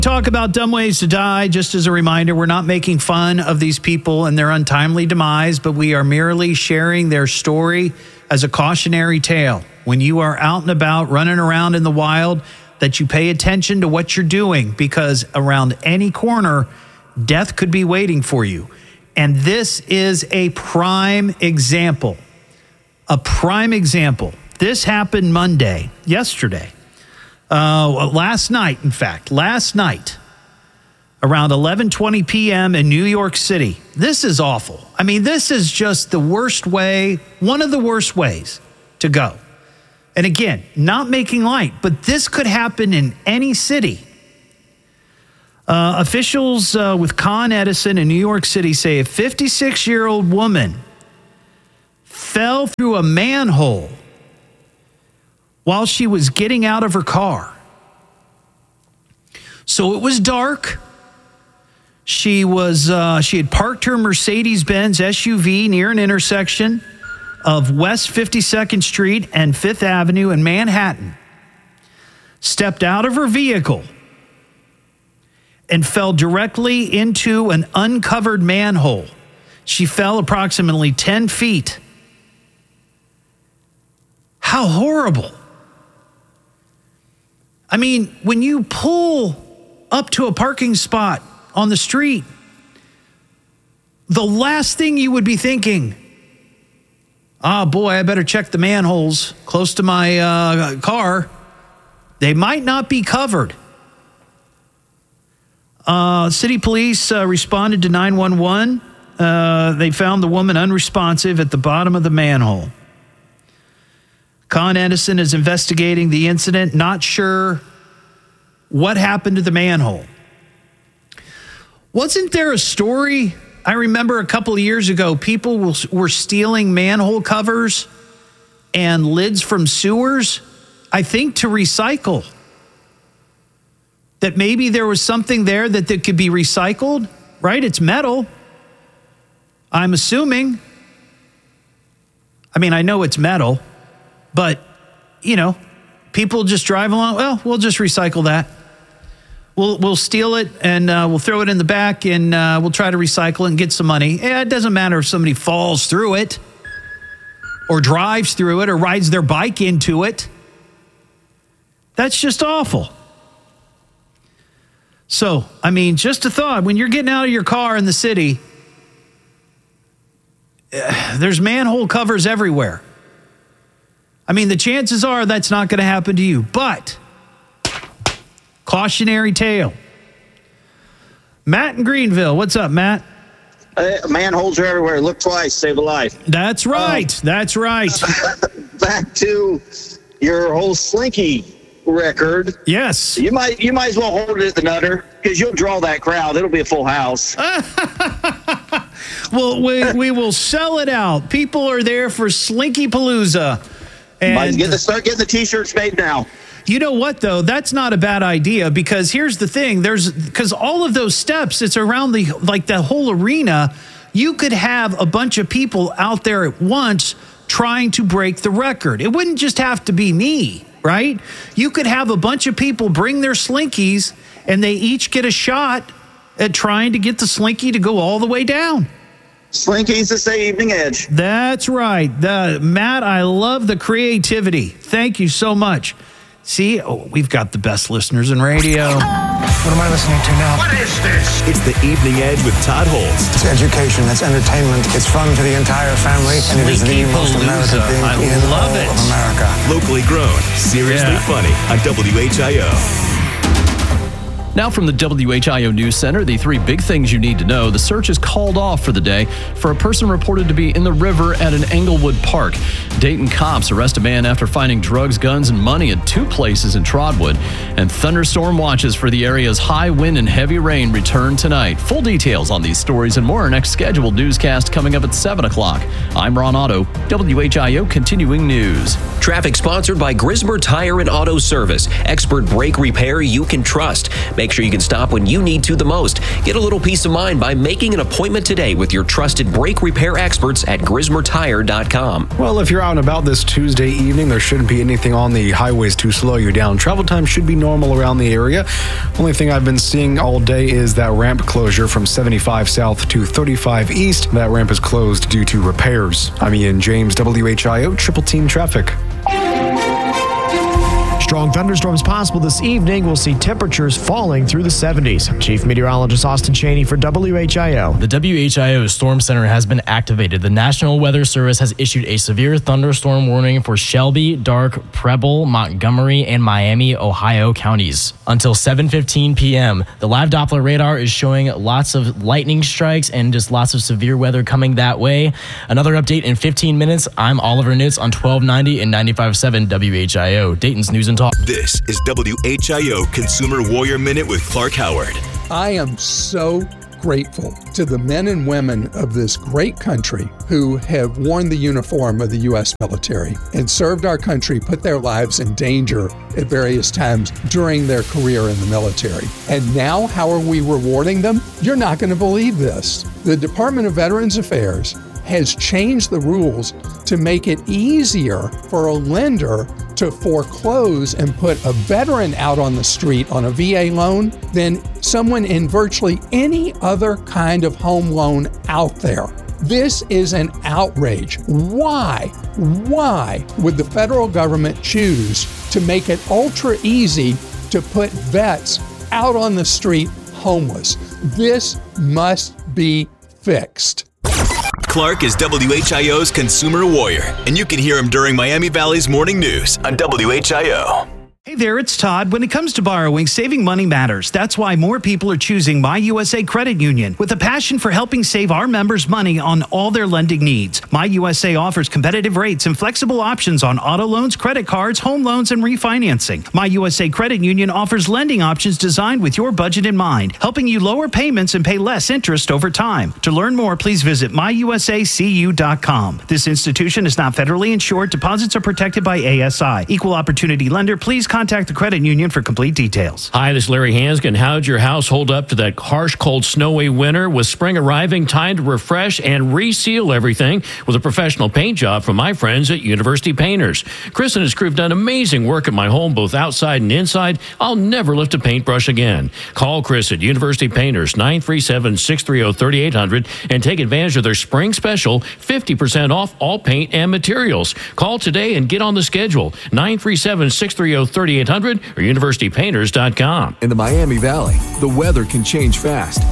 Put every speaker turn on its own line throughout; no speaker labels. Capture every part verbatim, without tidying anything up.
Talk about dumb ways to die. Just as a reminder, we're not making fun of these people and their untimely demise, but we are merely sharing their story as a cautionary tale. When you are out and about, running around in the wild, that you pay attention to what you're doing, because around any corner, death could be waiting for you. And this is a prime example. A prime example. This happened Monday, yesterday. Uh, last night, in fact, last night, around eleven twenty p.m. in New York City. This is awful. I mean, this is just the worst way, one of the worst ways to go. And again, not making light, but this could happen in any city. Uh, officials uh, with Con Edison in New York City say a fifty-six-year-old woman fell through a manhole while she was getting out of her car. So it was dark. She was uh, she had parked her Mercedes-Benz S U V near an intersection of West fifty-second Street and Fifth Avenue in Manhattan, stepped out of her vehicle, and fell directly into an uncovered manhole. She fell approximately ten feet. How horrible. I mean, when you pull up to a parking spot on the street, the last thing you would be thinking, oh boy, I better check the manholes close to my uh, car. They might not be covered. Uh, city police uh, responded to nine one one. Uh, they found the woman unresponsive at the bottom of the manhole. Con Edison is investigating the incident, not sure what happened to the manhole. Wasn't there a story? I remember a couple of years ago, people were stealing manhole covers and lids from sewers, I think to recycle. That maybe there was something there that, that could be recycled, right? It's metal, I'm assuming. I mean, I know it's metal, but, you know, people just drive along, well, we'll just recycle that. We'll we'll steal it and uh, we'll throw it in the back and uh, we'll try to recycle it and get some money. Yeah, it doesn't matter if somebody falls through it or drives through it or rides their bike into it. That's just awful. So, I mean, just a thought, when you're getting out of your car in the city, uh, there's manhole covers everywhere. I mean, the chances are that's not going to happen to you, but cautionary tale. Matt in Greenville. What's up, Matt?
Uh, manholes are everywhere. Look twice, save a life.
That's right. Um, that's right.
Back to your whole slinky record.
Yes.
You might you might as well hold it at the Nutter because you'll draw that crowd. It'll be a full house.
Well, we, we will sell it out. People are there for Slinky Palooza. And
get the, start getting the T-shirts made now.
You know what, though? That's not a bad idea, because here's the thing. There's because all of those steps, it's around the like the whole arena. You could have a bunch of people out there at once trying to break the record. It wouldn't just have to be me, right? You could have a bunch of people bring their slinkies, and they each get a shot at trying to get the slinky to go all the way down.
Slinkies to say evening edge.
That's right. The, Matt, I love the creativity. Thank you so much. See, oh, we've got the best listeners in radio.
What am I listening to now?
What is this?
It's the Evening Edge with Todd Holst.
It's education, it's entertainment, it's fun for the entire family, and it is the most American thing
I
in
love
all
it.
of America.
Locally grown, seriously
Yeah.
funny on W H I O.
Now from the W H I O News Center, the three big things you need to know. The search is called off for the day for a person reported to be in the river at an Englewood park. Dayton cops arrest a man after finding drugs, guns, and money at two places in Trotwood. And thunderstorm watches for the area's high wind and heavy rain return tonight. Full details on these stories and more. Our next scheduled newscast coming up at seven o'clock. I'm Ron Otto, W H I O Continuing News.
Traffic sponsored by Grismer Tire and Auto Service. Expert brake repair you can trust.
Make sure you can stop when you need to the most. Get a little peace of mind by making an appointment today with your trusted brake repair experts at Grismer Tire dot com.
Well, if you're out and about this Tuesday evening, there shouldn't be anything on the highways to slow you down. Travel time should be normal around the area. Only thing I've been seeing all day is that ramp closure from seventy-five south to thirty-five east. That ramp is closed due to repairs. I'm Ian James, W H I O Triple Team Traffic.
Strong thunderstorms possible this evening. We'll see temperatures falling through the seventies. Chief Meteorologist Austin Cheney for W H I O.
The W H I O Storm Center has been activated. The National Weather Service has issued a severe thunderstorm warning for Shelby, Darke, Preble, Montgomery, and Miami, Ohio counties. Until seven fifteen p.m., the live Doppler radar is showing lots of lightning strikes and just lots of severe weather coming that way. Another update in fifteen minutes. I'm Oliver Nitz on twelve ninety and ninety-five point seven W H I O, Dayton's News and Talk.
This is W H I O Consumer Warrior Minute with Clark Howard.
I am so grateful to the men and women of this great country who have worn the uniform of the U S military and served our country, put their lives in danger at various times during their career in the military. And now, how are we rewarding them? You're not going to believe this. The Department of Veterans Affairs has changed the rules to make it easier for a lender to foreclose and put a veteran out on the street on a V A loan than someone in virtually any other kind of home loan out there. This is an outrage. Why? Why would the federal government choose to make it ultra easy to put vets out on the street homeless? This must be fixed.
Clark is W H I O's Consumer Warrior, and you can hear him during Miami Valley's Morning News on W H I O.
Hey there, it's Todd. When it comes to borrowing, saving money matters. That's why more people are choosing My U S A Credit Union with a passion for helping save our members money on all their lending needs. My U S A offers competitive rates and flexible options on auto loans, credit cards, home loans, and refinancing. My U S A Credit Union offers lending options designed with your budget in mind, helping you lower payments and pay less interest over time. To learn more, please visit my u s a c u dot com. This institution is not federally insured. Deposits are protected by A S I. Equal opportunity lender. Please contact the credit union for complete details.
Hi, this is Larry Hanskin. How'd your house hold up to that harsh, cold, snowy winter? With spring arriving, time to refresh and reseal everything with a professional paint job from my friends at University Painters. Chris and his crew have done amazing work at my home, both outside and inside. I'll never lift a paintbrush again. Call Chris at University Painters, nine three seven, six three zero, three eight zero zero, and take advantage of their spring special, fifty percent off all paint and materials. Call today and get on the schedule, nine three seven, six three zero, three eight zero zero or university painters dot com.
In the Miami Valley, the weather can change fast.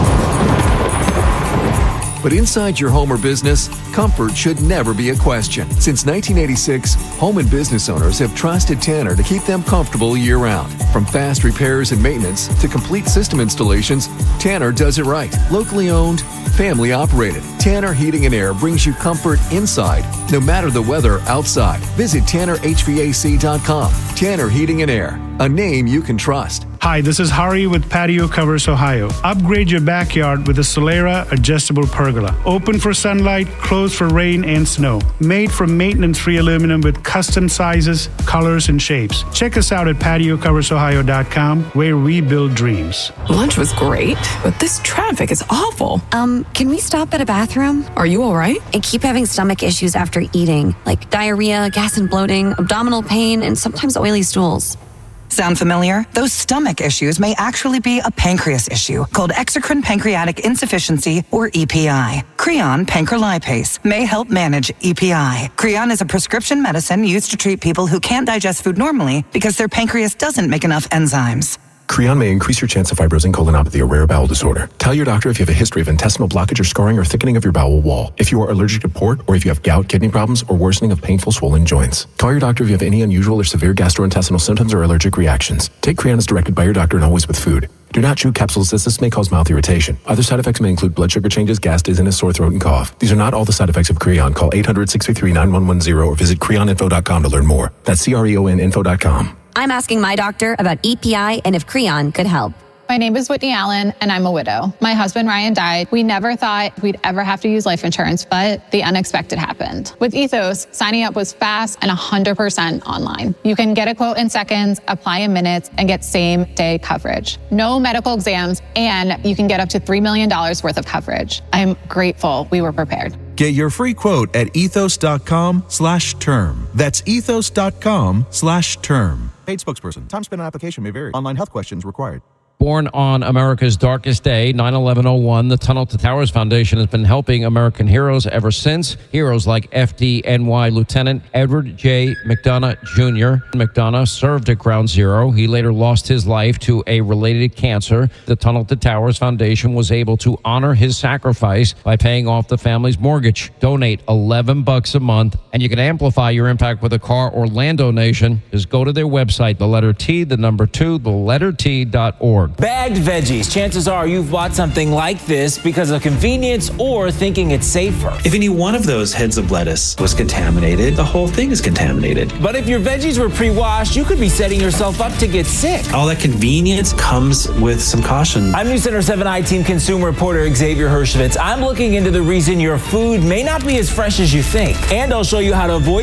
But inside your home or business, comfort should never be a question. Since nineteen eighty-six, home and business owners have trusted Tanner to keep them comfortable year-round. From fast repairs and maintenance to complete system installations, Tanner does it right. Locally owned, family operated. Tanner Heating and Air brings you comfort inside, no matter the weather outside. Visit tanner h v a c dot com. Tanner Heating and Air, a name you can trust.
Hi, this is Hari with Patio Covers Ohio. Upgrade your backyard with a Solera adjustable pergola. Open for sunlight, closed for rain and snow. Made from maintenance-free aluminum with custom sizes, colors, and shapes. Check us out at patio covers ohio dot com, where we build dreams.
Lunch was great, but this traffic is awful.
Um, can we stop at a bathroom?
Are you all right?
I keep having stomach issues after eating, like diarrhea, gas and bloating, abdominal pain, and sometimes oily stools.
Sound familiar? Those stomach issues may actually be a pancreas issue called exocrine pancreatic insufficiency, or E P I. Creon pancrelipase may help manage E P I. Creon is a prescription medicine used to treat people who can't digest food normally because their pancreas doesn't make enough enzymes.
Creon may increase your chance of fibrosing colonopathy, a rare bowel disorder. Tell your doctor if you have a history of intestinal blockage or scarring or thickening of your bowel wall, if you are allergic to pork, or if you have gout, kidney problems, or worsening of painful swollen joints. Call your doctor if you have any unusual or severe gastrointestinal symptoms or allergic reactions. Take Creon as directed by your doctor and always with food. Do not chew capsules as this may cause mouth irritation. Other side effects may include blood sugar changes, gas, dizziness, sore throat, and cough. These are not all the side effects of Creon. Call eight hundred, six three three, nine one one zero or visit creon info dot com to learn more. That's C R E O N info dot com.
I'm asking my doctor about E P I and if Creon could help.
My name is Whitney Allen, and I'm a widow. My husband, Ryan, died. We never thought we'd ever have to use life insurance, but the unexpected happened. With Ethos, signing up was fast and one hundred percent online. You can get a quote in seconds, apply in minutes, and get same-day coverage. No medical exams, and you can get up to three million dollars worth of coverage. I'm grateful we were prepared.
Get your free quote at ethos.com slash term. That's ethos.com slash term.
Paid spokesperson. Time spent on application may vary. Online health questions required.
Born on America's darkest day, nine eleven oh one, the Tunnel to Towers Foundation has been helping American heroes ever since. Heroes like F D N Y Lieutenant Edward J. McDonough Junior McDonough served at Ground Zero. He later lost his life to a related cancer. The Tunnel to Towers Foundation was able to honor his sacrifice by paying off the family's mortgage. Donate eleven bucks a month, and you can amplify your impact with a car or land donation. Just go to their website, the letter T, the number two, the letter T dot org.
Bagged veggies. Chances are you've bought something like this because of convenience or thinking it's safer.
If any one of those heads of lettuce was contaminated, the whole thing is contaminated.
But if your veggies were pre-washed, you could be setting yourself up to get sick.
All that convenience comes with some caution.
I'm News Center seven I Team Consumer Reporter Xavier Hershevitz. I'm looking into the reason your food may not be as fresh as you think, and I'll show you how to avoid